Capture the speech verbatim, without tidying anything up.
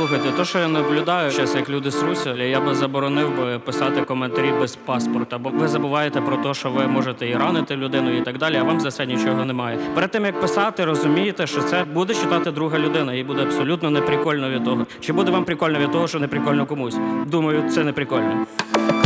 Слухайте, то, що я наблюдаю, зараз як люди сруться, я би заборонив би писати коментарі без паспорта, бо ви забуваєте про те, що ви можете і ранити людину і так далі, а вам за це нічого немає. Перед тим, як писати, розумієте, що це буде читати друга людина, і буде абсолютно неприкольно від того. Чи буде вам прикольно від того, що неприкольно комусь? Думаю, це неприкольно.